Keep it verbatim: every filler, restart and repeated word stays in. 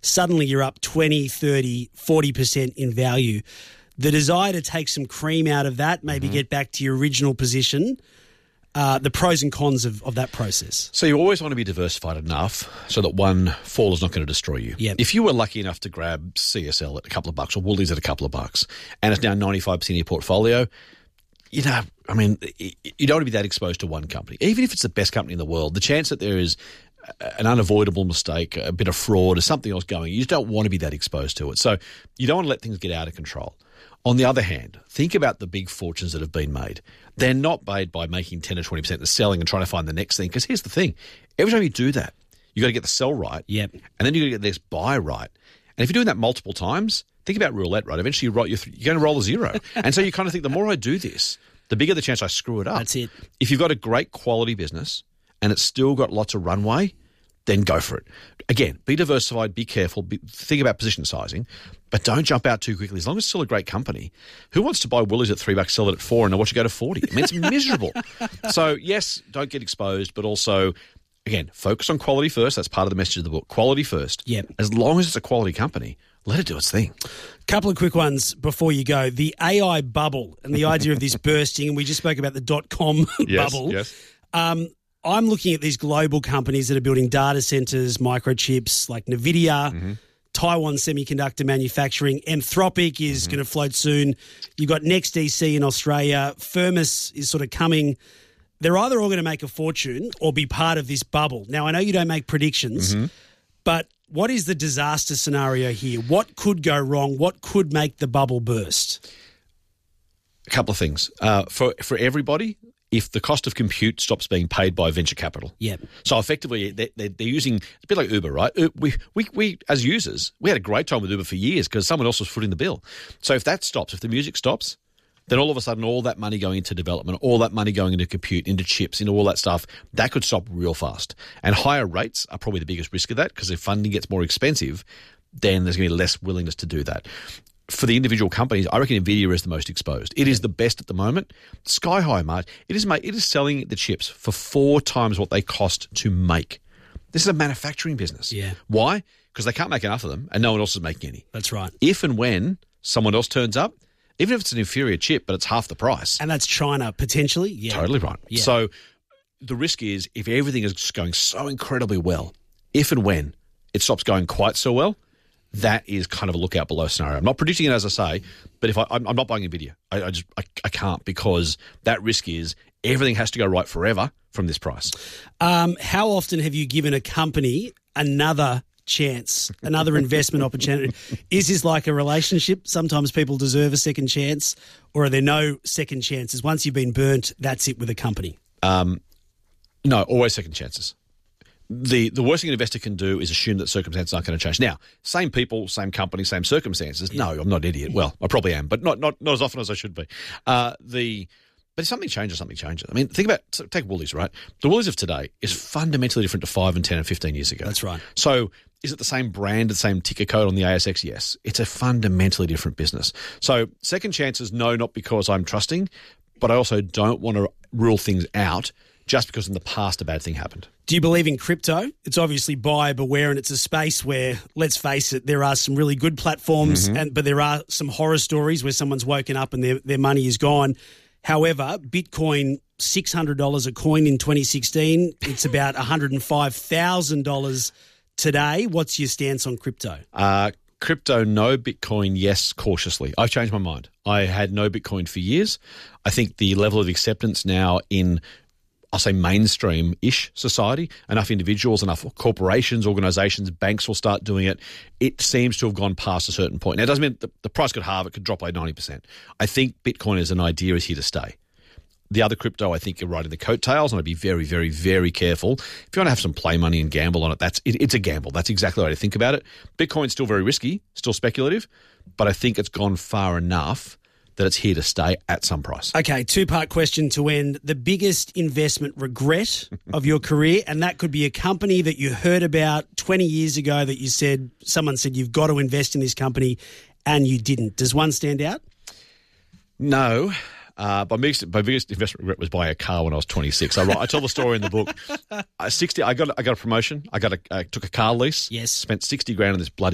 suddenly you're up twenty, thirty, forty percent in value. The desire to take some cream out of that, maybe mm-hmm. get back to your original position, uh, the pros and cons of, of that process. So you always want to be diversified enough so that one fall is not going to destroy you. Yep. If you were lucky enough to grab C S L at a couple of bucks or Woolies at a couple of bucks and it's now ninety-five percent of your portfolio, you know, I mean, you don't want to be that exposed to one company. Even if it's the best company in the world, the chance that there is an unavoidable mistake, a bit of fraud or something else going, you just don't want to be that exposed to it. So you don't want to let things get out of control. On the other hand, think about the big fortunes that have been made. They're not made by making ten or twenty percent and selling and trying to find the next thing. Because here's the thing. Every time you do that, you got to get the sell right. Yep. And then you got to get the next buy right. And if you're doing that multiple times, think about roulette, right? Eventually you roll, you're, you're going to roll a zero. And so you kind of think the more I do this, the bigger the chance I screw it up. That's it. If you've got a great quality business and it's still got lots of runway, then go for it. Again, be diversified, be careful, be, think about position sizing, but don't jump out too quickly. As long as it's still a great company, who wants to buy Woolies at three bucks, sell it at four, and then watch it go to forty? I mean, it's miserable. So, yes, don't get exposed, but also, again, focus on quality first. That's part of the message of the book. Quality first. Yep. As long as it's a quality company, let it do its thing. Couple of quick ones before you go. The A I bubble and the idea of this bursting, and we just spoke about the dot-com yes, bubble. Yes. Um, I'm looking at these global companies that are building data centers, microchips like NVIDIA, mm-hmm. Taiwan Semiconductor Manufacturing. Anthropic is mm-hmm. going to float soon. You've got NextDC in Australia. Firmus is sort of coming. They're either all going to make a fortune or be part of this bubble. Now, I know you don't make predictions, mm-hmm. but what is the disaster scenario here? What could go wrong? What could make the bubble burst? A couple of things. Uh, for for everybody, if the cost of compute stops being paid by venture capital. Yep. So effectively, they're, they're using, it's a bit like Uber, right? We, we, we, as users, we had a great time with Uber for years because someone else was footing the bill. So if that stops, if the music stops, then all of a sudden all that money going into development, all that money going into compute, into chips, into all that stuff, that could stop real fast. And higher rates are probably the biggest risk of that because if funding gets more expensive, then there's going to be less willingness to do that. For the individual companies, I reckon NVIDIA is the most exposed. It is the best at the moment. Sky high margin. It is, it is selling the chips for four times what they cost to make. This is a manufacturing business. Yeah. Why? Because they can't make enough of them and no one else is making any. That's right. If and when someone else turns up, even if it's an inferior chip, but it's half the price. And that's China, potentially? Yeah. Totally right. Yeah. So the risk is if everything is going so incredibly well, if and when it stops going quite so well, that is kind of a lookout below scenario. I'm not predicting it, as I say, but if I, I'm, I'm not buying NVIDIA. I, I just I, I can't because that risk is everything has to go right forever from this price. Um, how often have you given a company another chance, another investment opportunity? Is this like a relationship? Sometimes people deserve a second chance, or are there no second chances? Once you've been burnt, that's it with a company. Um, no, always second chances. The the worst thing an investor can do is assume that circumstances aren't going to change. Now, same people, same company, same circumstances. Yeah. No, I'm not an idiot. Well, I probably am, but not not not as often as I should be. Uh, the but if something changes, something changes. I mean, think about take Woolies, right? The Woolies of today is fundamentally different to five and ten and fifteen years ago. That's right. So, is it the same brand, the same ticker code on the A S X? Yes, it's a fundamentally different business. So, second chances, no, not because I'm trusting, but I also don't want to rule things out just because in the past a bad thing happened. Do you believe in crypto? It's obviously buyer beware, and it's a space where, let's face it, there are some really good platforms, mm-hmm. and but there are some horror stories where someone's woken up and their, their money is gone. However, Bitcoin, six hundred dollars a coin in twenty sixteen. It's about one hundred five thousand dollars today. What's your stance on crypto? Uh, crypto, no. Bitcoin, yes, cautiously. I've changed my mind. I had no Bitcoin for years. I think the level of acceptance now in I'll say mainstream-ish society, enough individuals, enough corporations, organisations, banks will start doing it. It seems to have gone past a certain point. Now, it doesn't mean the, the price could halve, it could drop by ninety percent. I think Bitcoin as an idea is here to stay. The other crypto, I think, are riding the coattails, and I'd be very, very, very careful. If you want to have some play money and gamble on it, that's it, it's a gamble. That's exactly the way to think about it. Bitcoin's still very risky, still speculative, but I think it's gone far enough that it's here to stay at some price. Okay, two-part question to end. The biggest investment regret of your career, and that could be a company that you heard about twenty years ago that you said, someone said you've got to invest in this company and you didn't. Does one stand out? No. Uh, my, biggest, my biggest investment regret was buying a car when I was twenty-six. I, write, I tell the story in the book. Uh, sixty. I got I got a promotion. I got a I took a car lease. Yes. Spent sixty grand on this bloody